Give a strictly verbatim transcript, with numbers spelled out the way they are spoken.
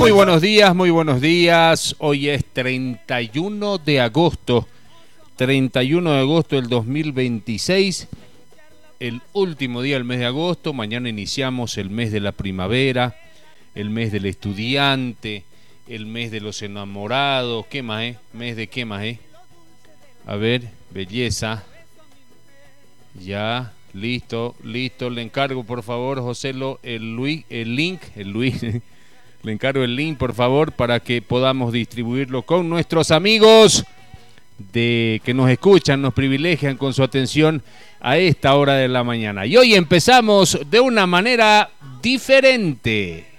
Muy buenos días, muy buenos días. Hoy es treinta y uno de agosto, treinta y uno de agosto del dos mil veintiséis, el último día del mes de agosto. Mañana iniciamos el mes de la primavera, el mes del estudiante, el mes de los enamorados. ¿Qué más, eh? ¿Mes de qué más, eh? A ver, belleza. Ya, listo, listo. Le encargo, por favor, José, lo, el, Luis, el link, el Luis... Le encargo el link, por favor, para que podamos distribuirlo con nuestros amigos de que nos escuchan, nos privilegian con su atención a esta hora de la mañana. Y hoy empezamos de una manera diferente.